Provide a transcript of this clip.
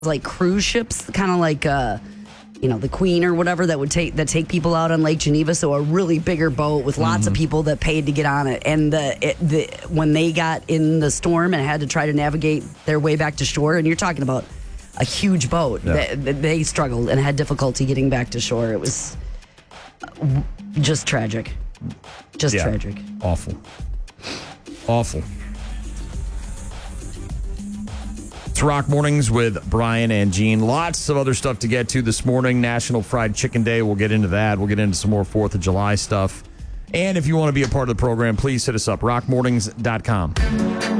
like cruise ships, kind of like the Queen or whatever that take people out on Lake Geneva. So a really bigger boat with lots of people that paid to get on it. And when they got in the storm and had to try to navigate their way back to shore, and you're talking about a huge boat, they struggled and had difficulty getting back to shore. It was just tragic. Tragic. Awful. It's Rock Mornings with Brian and Gene. Lots of other stuff to get to this morning. National Fried Chicken Day. We'll get into that. We'll get into some more 4th of July stuff. And if you want to be a part of the program, please hit us up, rockmornings.com.